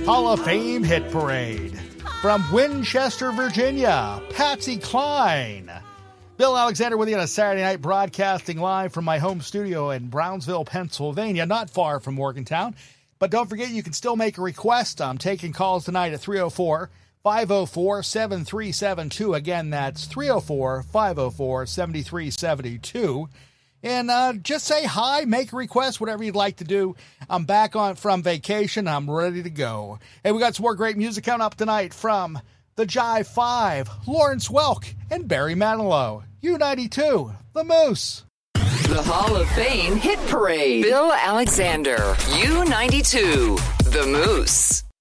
Hall of Fame Hit Parade. From Winchester, Virginia, Patsy Cline. Bill Alexander with you on a Saturday night, broadcasting live from my home studio in Brownsville, Pennsylvania, not far from Morgantown. But don't forget, you can still make a request. I'm taking calls tonight at 304-504-7372. Again, that's 304-504-7372. And just say hi, make a request, whatever you'd like to do. I'm back from vacation. I'm ready to go. Hey, we got some more great music coming up tonight from the Jive 5, Lawrence Welk, and Barry Manilow. U92, The Moose. The Hall of Fame Hit Parade. Bill Alexander, U92, The Moose.